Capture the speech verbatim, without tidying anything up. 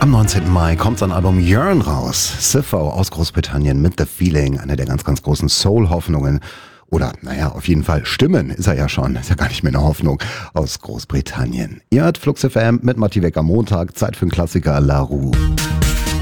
Am neunzehnten Mai kommt sein Album Yearn raus. Sifo aus Großbritannien mit The Feeling, eine der ganz, ganz großen Soul-Hoffnungen. Oder, naja, auf jeden Fall Stimmen ist er ja schon. Ist ja gar nicht mehr eine Hoffnung aus Großbritannien. Ihr hört Flux F M mit Matti Weg am Montag. Zeit für einen Klassiker, La Roux.